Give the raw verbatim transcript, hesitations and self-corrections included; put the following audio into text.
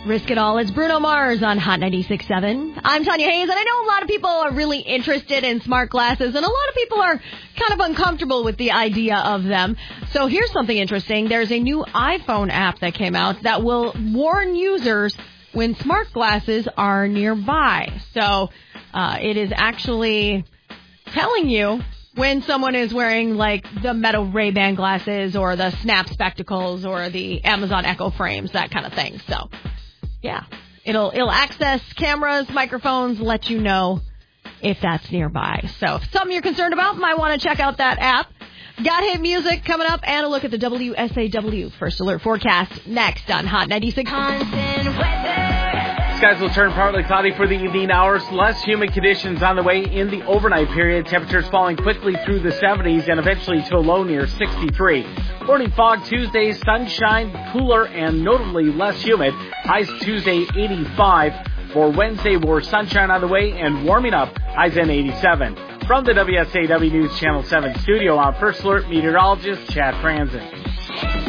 Risk It All. It's Bruno Mars on Hot ninety-six point seven. I'm Tanya Hayes, and I know a lot of people are really interested in smart glasses, and a lot of people are kind of uncomfortable with the idea of them. So here's something interesting. There's a new iPhone app that came out that will warn users when smart glasses are nearby. So uh, it is actually telling you when someone is wearing, like, the Meta Ray-Ban glasses or the Snap spectacles or the Amazon Echo frames, that kind of thing. So, yeah, it'll it'll access cameras, microphones, let you know if that's nearby. So if something you're concerned about, might want to check out that app. Got hit music coming up and a look at the W S A W First Alert Forecast next on Hot ninety-six. Skies will turn partly cloudy for the evening hours. Less humid conditions on the way in the overnight period. Temperatures falling quickly through the seventies and eventually to a low near sixty-three. Morning fog Tuesday, sunshine, cooler and notably less humid. Highs Tuesday eighty-five. For Wednesday, more sunshine on the way and warming up. Highs in eighty-seven. From the W S A W News Channel seven studio, I'm First Alert meteorologist Chad Franzen.